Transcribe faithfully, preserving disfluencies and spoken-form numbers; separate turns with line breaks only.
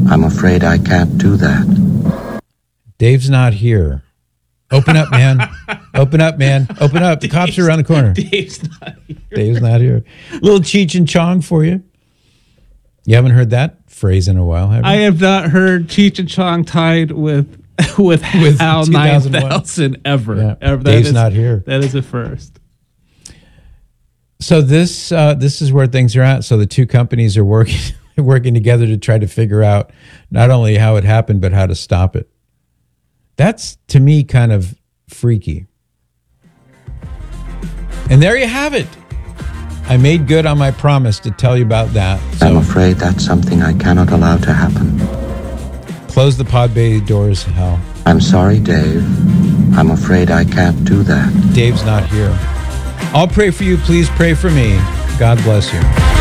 I'm afraid I can't do that.
Dave's not here. Open up, man. Open up, man. Open up. The cops are around the corner.
Dave's not here.
Dave's not here. Little Cheech and Chong for you. You haven't heard that phrase in a while, have you?
I have not heard Cheech and Chong tied with with,
With
Hal
two
nine
thousand one.
thousand ever.
Yeah.
ever. That
Dave's
is-
not here.
That is a first.
So this uh, this is where things are at. So the two companies are working working together to try to figure out not only how it happened, but how to stop it. That's, to me, kind of freaky. And there you have it. I made good on my promise to tell you about that. So
I'm afraid that's something I cannot allow to happen.
close the pod bay doors, Hal.
I'm sorry, Dave. I'm afraid I can't do that.
Dave's not here. I'll pray for you. Please pray for me. God bless you.